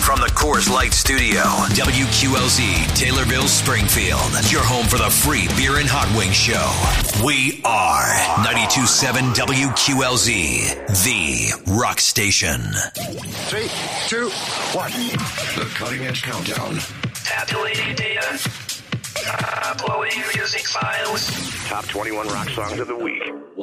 From the Coors Light Studio, WQLZ, Taylorville, Springfield. Your home for the free beer and hot wing show. We are 92.7 WQLZ, the rock station. 3, 2, 1. The Cutting Edge Countdown. Tabulating data. Uploading music files. Top 21 rock songs of the week.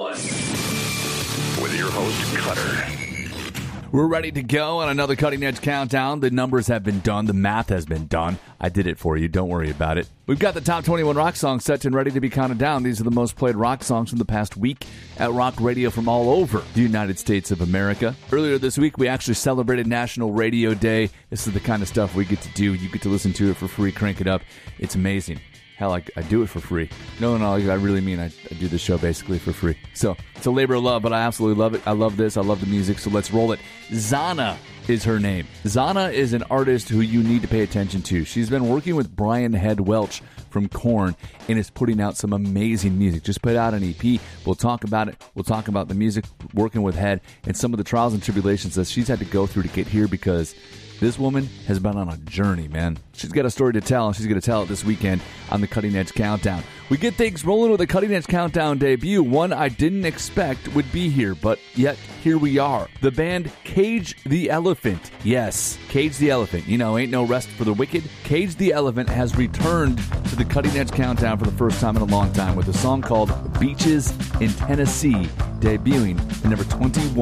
With your host, Cutter. We're ready to go on another Cutting Edge Countdown. The numbers have been done. The math has been done. I did it for you. Don't worry about it. We've got the top 21 rock songs set and ready to be counted down. These are the most played rock songs from the past week at rock radio from all over the United States of America. Earlier this week, we actually celebrated National Radio Day. This is the kind of stuff we get to do. You get to listen to it for free. Crank it up. It's amazing. Hell, I do it for free. No, I really mean I do this show basically for free. So it's a labor of love, but I absolutely love it. I love this. I love the music, so let's roll it. Zana is her name. Zana is an artist who you need to pay attention to. She's been working with Brian Head Welch from Korn and is putting out some amazing music. Just put out an EP. We'll talk about it. We'll talk about the music, working with Head, and some of the trials and tribulations that she's had to go through to get here, because this woman has been on a journey, man. She's got a story to tell, and she's going to tell it this weekend on the Cutting Edge Countdown. We get things rolling with the Cutting Edge Countdown debut, one I didn't expect would be here, but yet here we are. The band Cage the Elephant. Yes, Cage the Elephant. You know, ain't no rest for the wicked. Cage the Elephant has returned to the Cutting Edge Countdown for the first time in a long time with a song called Beaches in Tennessee, debuting at number 21